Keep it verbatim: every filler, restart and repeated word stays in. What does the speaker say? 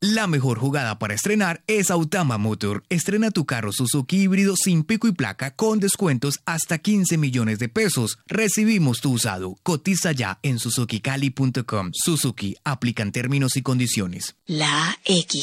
La mejor jugada para estrenar es Autama Motor. Estrena tu carro Suzuki híbrido sin pico y placa con descuentos hasta quince millones de pesos. Recibimos tu usado. Cotiza ya en suzuki cali punto com. Suzuki, aplican términos y condiciones. La X.